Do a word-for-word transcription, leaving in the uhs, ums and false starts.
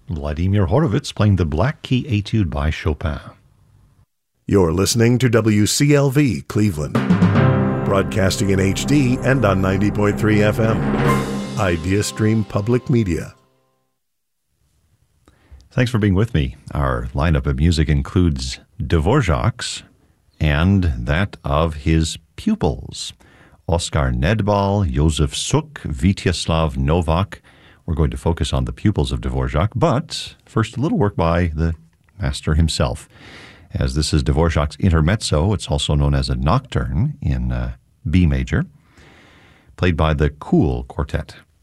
Vladimir Horowitz playing the Black Key Etude by Chopin. You're listening to W C L V Cleveland, broadcasting in H D and on ninety point three F M. IdeaStream Public Media. Thanks for being with me. Our lineup of music includes Dvorak's and that of his pupils, Oskar Nedbal, Josef Suk, Vityaslav Novak. We're going to focus on the pupils of Dvorak, but first a little work by the master himself. As this is Dvorak's Intermezzo, it's also known as a nocturne in uh, B major, played by the Kool Quartet.